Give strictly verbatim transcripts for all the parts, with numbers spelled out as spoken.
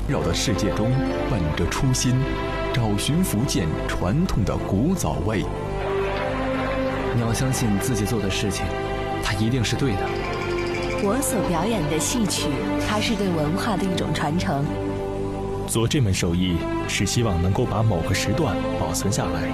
扰的世界中，本着初心，找寻福建传统的古早味。 你要相信自己做的事情，它一定是对的。 我所表演的戏曲，它是对文化的一种传承。 做这门手艺是希望能够把某个时段保存下来。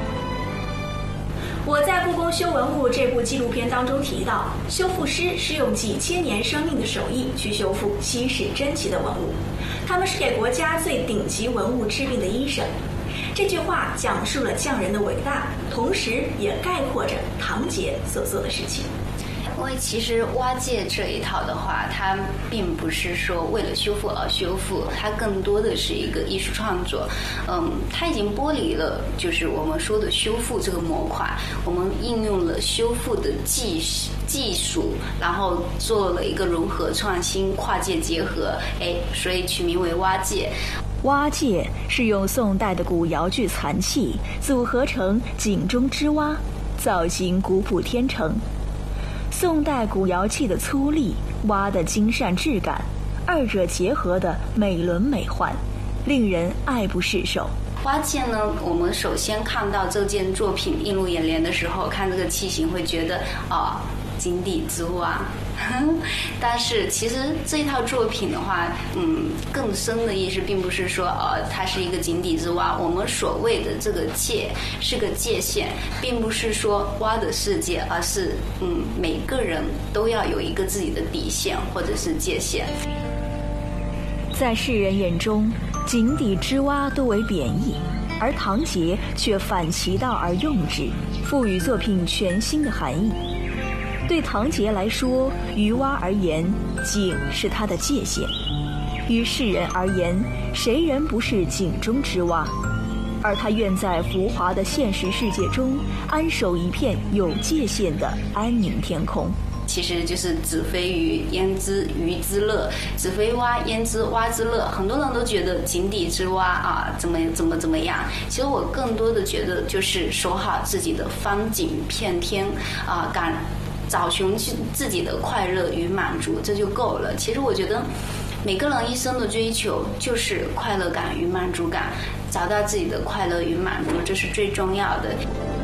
我在《故宫修文物》这部纪录片当中提到，修复师是用几千年生命的手艺去修复稀世珍奇的文物，他们是给国家最顶级文物治病的医生。这句话讲述了匠人的伟大，同时也概括着唐杰所做的事情。 因为其实蛙界这一套的话，它并不是说为了修复而修复，它更多的是一个艺术创作。嗯，它已经剥离了就是我们说的修复这个模块，我们应用了修复的技技术，然后做了一个融合创新、跨界结合，哎，所以取名为蛙界。 蛙界是用宋代的古窑具残器组合成井中之蛙，造型古朴天成。宋代古窑器的粗砺，蛙的精善质感，二者结合的美轮美奂，令人爱不释手。 蛙界呢，我们首先看到这件作品映入眼帘的时候，看这个器型会觉得啊、哦，井底之蛙。但是其实这一套作品的话，嗯，更深的意思并不是说呃它是一个井底之蛙，我们所谓的这个界是个界限，并不是说蛙的世界，而是嗯每个人都要有一个自己的底线或者是界限。 在世人眼中，井底之蛙多为贬义，而唐杰却反其道而用之，赋予作品全新的含义。对唐杰来说，于蛙而言，井是他的界限；于世人而言，谁人不是井中之蛙？而他愿在浮华的现实世界中安守一片有界限的安宁天空。 其实就是子非鱼焉知鱼之乐，子非蛙焉知蛙之乐。很多人都觉得井底之蛙啊怎么怎么怎么样，其实我更多的觉得就是守好自己的方井片天啊，敢找寻自己的快乐与满足，这就够了。其实我觉得每个人一生的追求就是快乐感与满足感，找到自己的快乐与满足，这是最重要的。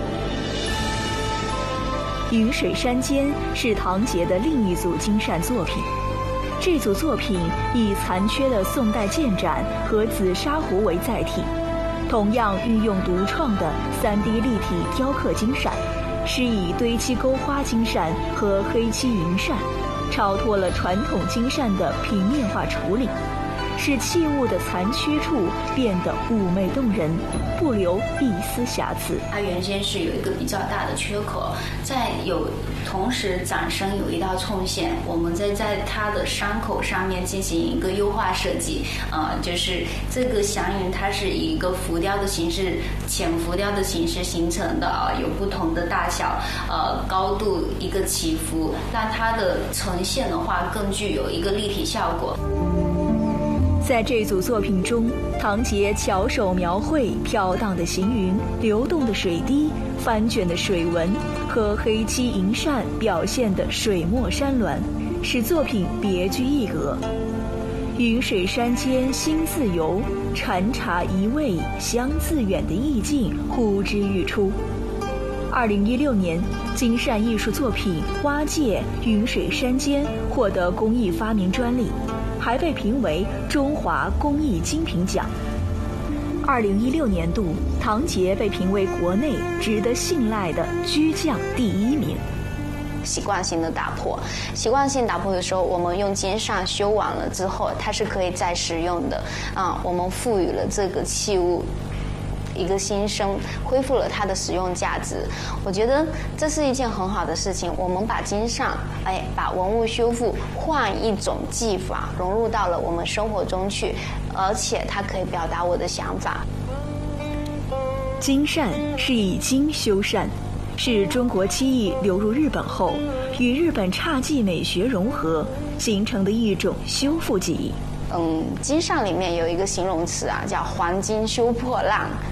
云水山间是唐杰的另一组精善作品，这组作品以残缺的宋代剑斩和紫砂壶为载体，同样运用独创的 三 D 立体雕刻精善，是以堆漆勾花精善和黑漆云扇，超脱了传统精善的平面化处理，使器物的残缺处变得妩媚动人，不留一丝瑕疵。 它原先是有一个比较大的缺口，在有同时掌身有一道冲线，我们再在它的伤口上面进行一个优化设计，呃，就是这个祥云它是以一个浮雕的形式、浅浮雕的形式形成的啊、呃，有不同的大小、呃高度一个起伏，让它的呈现的话更具有一个立体效果。 在这组作品中，唐杰巧手描绘飘荡的行云、流动的水滴、翻卷的水纹和黑漆银扇表现的水墨山峦，使作品别具一格。云水山间心自游，禅茶一味香自远的意境呼之欲出。二零一六年，精善艺术作品《蛙界云水山间》获得工艺发明专利，还被评为中华工艺精品奖。二零一六年度，唐杰被评为国内值得信赖的居匠第一名。 习惯性的打破，习惯性打破的时候，我们用金上修完了之后，它是可以再使用的啊。我们赋予了这个器物一个新生，恢复了它的使用价值。我觉得这是一件很好的事情。我们把金上，哎，把文物修复换一种技法融入到了我们生活中去，而且它可以表达我的想法。 金善是以金修善，是中国漆艺流入日本后，与日本侘寂美学融合形成的一种修复技艺。 嗯，金上里面有一个形容词啊，叫黄金修破烂，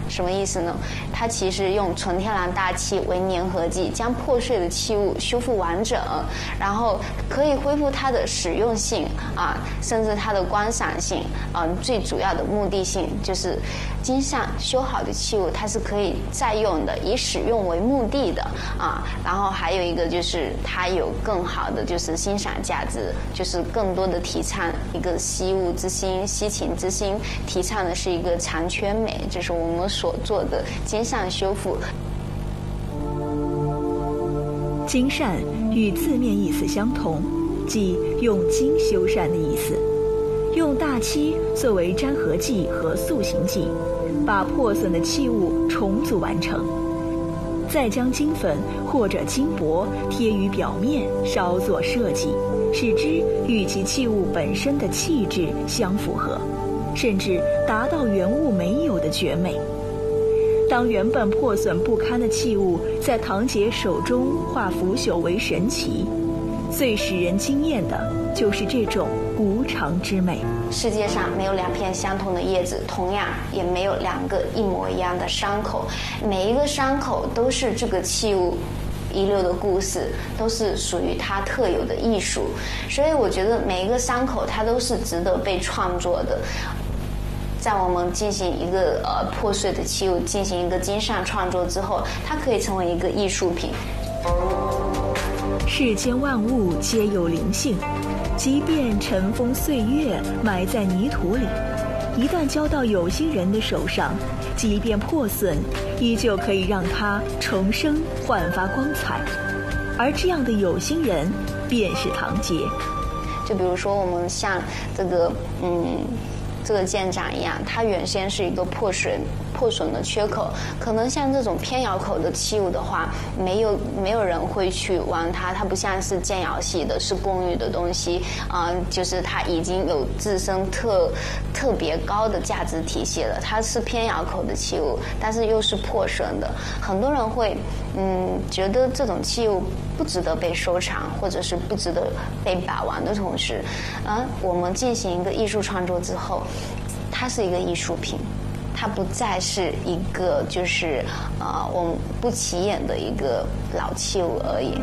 什么意思呢？它其实用纯天然大漆为粘合剂，将破碎的器物修复完整，然后可以恢复它的使用性啊，甚至它的观赏性啊。最主要的目的性就是金上修好的器物，它是可以再用的，以使用为目的的啊。然后还有一个就是它有更好的就是欣赏价值，就是更多的提倡一个惜物之心、惜情之心，提倡的是一个长圈美，就是我们所做的金上修复。 金缮与字面意思相同，即用金修缮的意思，用大漆作为粘合剂和塑形剂，把破损的器物重组完成，再将金粉或者金箔贴于表面，稍作设计，使之与其器物本身的气质相符合，甚至达到原物没有的绝美。当原本破损不堪的器物在堂姐手中化腐朽为神奇，最使人惊艳的就是这种无常之美。 世界上没有两片相同的叶子，同样也没有两个一模一样的伤口，每一个伤口都是这个器物遗留的故事，都是属于它特有的艺术。所以我觉得每一个伤口它都是值得被创作的。在我们进行一个呃破碎的器物进行一个金上创作之后，它可以成为一个艺术品。 世间万物皆有灵性，即便尘封岁月埋在泥土里，一旦交到有心人的手上，即便破损，依旧可以让它重生焕发光彩。而这样的有心人便是堂姐。 就比如说我们像这个嗯这个舰长一样，它原先是一个破损破损的缺口，可能像这种偏窑口的器物的话，没有没有人会去玩它，它不像是建窑系的，是工艺的东西啊、呃，就是它已经有自身特特别高的价值体系了。它是偏窑口的器物，但是又是破损的，很多人会嗯觉得这种器物不值得被收藏，或者是不值得被把玩的同时，啊、呃，我们进行一个艺术创作之后，它是一个艺术品。它不再是一个就是呃我们不起眼的一个老器物而已。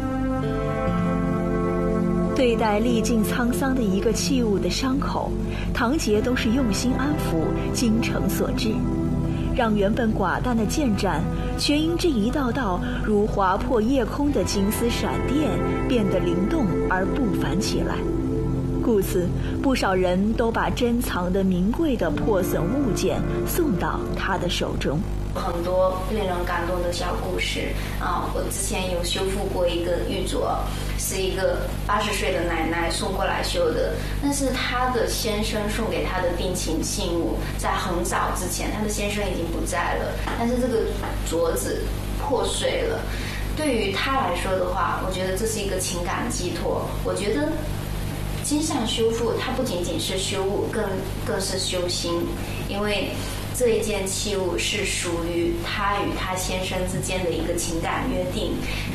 对待历尽沧桑的一个器物的伤口，堂姐都是用心安抚，精诚所至，让原本寡淡的剑斩，全因这一道道如划破夜空的金丝闪电，变得灵动而不凡起来。故此，不少人都把珍藏的名贵的破损物件送到他的手中。 很多令人感动的小故事啊！我之前有修复过一个玉镯，是一个八十岁的奶奶送过来修的，那是她的先生送给她的定情信物，在很早之前，她的先生已经不在了，但是这个镯子破碎了。对于她来说的话，我觉得这是一个情感寄托。我觉得金上修复，它不仅仅是修物，更更是修心，因为这一件器物是属于他与他先生之间的一个情感约定。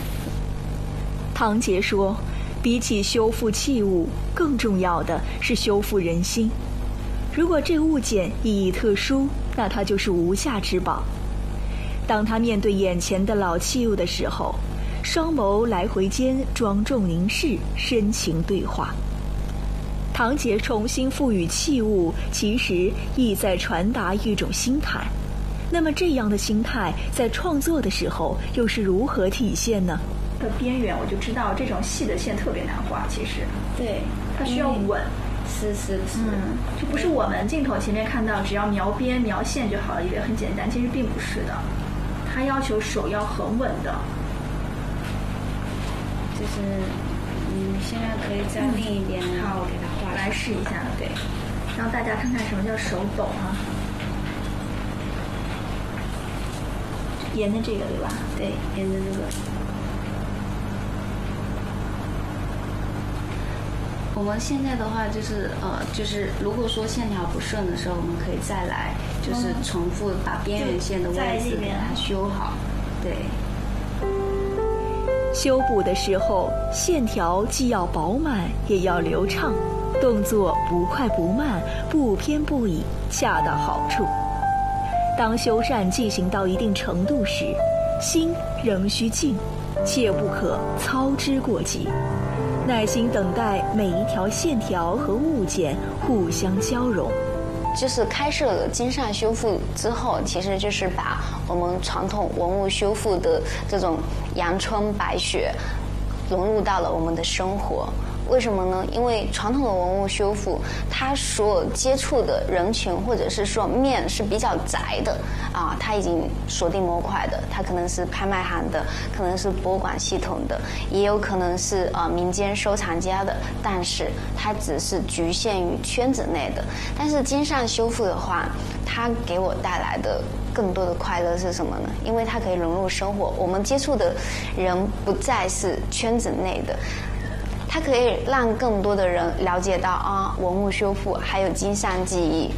堂姐说，比起修复器物，更重要的是修复人心。如果这物件意义特殊，那它就是无价之宝。当他面对眼前的老器物的时候，双眸来回间庄重凝视，深情对话。堂姐重新赋予器物，其实意在传达一种心态。那么这样的心态在创作的时候又是如何体现呢？ 的边缘我就知道这种细的线特别难画，其实对， 它需要稳。 是是是， 嗯，就不是我们镜头前面看到只要描边描线就好了，以为很简单，其实并不是的。它要求手要很稳的。 就是嗯，现在可以在另一边， 嗯、好， 给它画， 来试一下， 对， 让大家看看什么叫手抖啊。沿着这个对吧？ 对，沿着这个。我们现在的话就是呃，就是如果说线条不顺的时候，我们可以再来，就是重复把边缘线的位置给它修好。对。 修补的时候，线条既要饱满，也要流畅，动作不快不慢，不偏不倚，恰到好处。 当修缮进行到一定程度时，心仍需静，切不可操之过急，耐心等待每一条线条和物件互相交融。 就是开设了金善修复之后，其实就是把我们传统文物修复的这种阳春白雪融入到了我们的生活。为什么呢？因为传统的文物修复，它所接触的人群或者是说面是比较窄的啊，它已经锁定模块的，它可能是拍卖行的，可能是博物馆系统的，也有可能是呃民间收藏家的，但是它只是局限于圈子内的。但是金善修复的话，它给我带来的更多的快乐是什么呢？因为它可以融入生活，我们接触的人不再是圈子内的。它可以让更多的人了解到啊，文物修复还有金善技艺。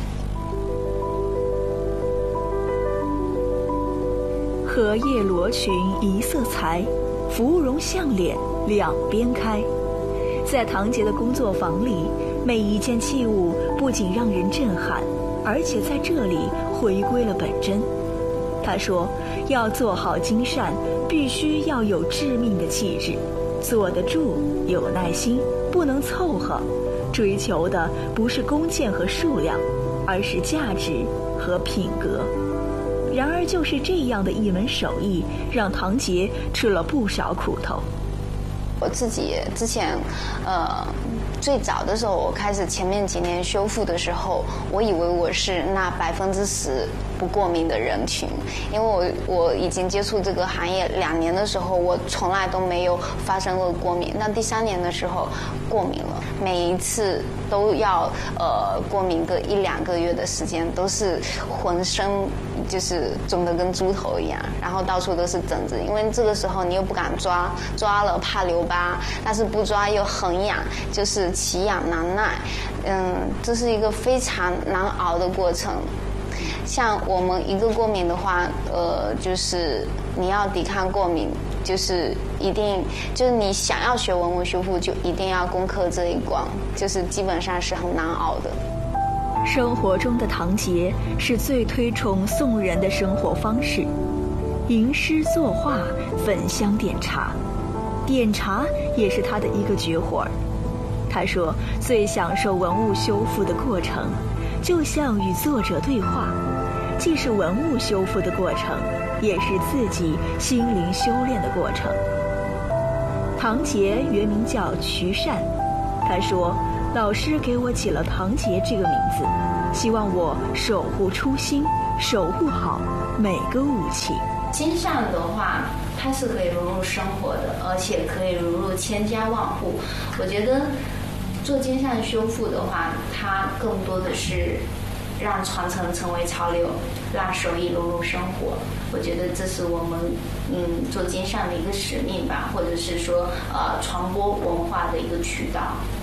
荷叶罗裙一色裁，芙蓉项链两边开。在唐杰的工作坊里，每一件器物不仅让人震撼，而且在这里回归了本真。他说，要做好金善，必须要有致命的气质，坐得住，有耐心，不能凑合，追求的不是工件和数量，而是价值和品格。然而就是这样的一门手艺，让唐杰吃了不少苦头。 我自己之前呃最早的时候，我开始前面几年修复的时候，我以为我是那百分之十不过敏的人群，因为我我已经接触这个行业两年的时候，我从来都没有发生过过敏。那第三年的时候过敏了，每一次都要呃过敏个一两个月的时间，都是浑身就是肿得跟猪头一样，然后到处都是疹子。因为这个时候你又不敢抓，抓了怕留疤，但是不抓又很痒，就是奇痒难耐。嗯，这是一个非常难熬的过程。像我们一个过敏的话，呃，就是你要抵抗过敏，就是一定就是你想要学文物修复，就一定要攻克这一关，就是基本上是很难熬的。 生活中的唐杰是最推崇宋人的生活方式，吟诗作画，焚香点茶，点茶也是他的一个绝活儿。他说，最享受文物修复的过程，就像与作者对话，既是文物修复的过程，也是自己心灵修炼的过程。唐杰原名叫瞿善，他说，老师给我起了唐杰这个名字，希望我守护初心，守护好每个武器。 金善的话，它是可以融入生活的，而且可以融入千家万户。我觉得做金善修复的话，它更多的是让传承成为潮流，让手艺融入生活。我觉得这是我们嗯做金善的一个使命吧，或者是说呃传播文化的一个渠道。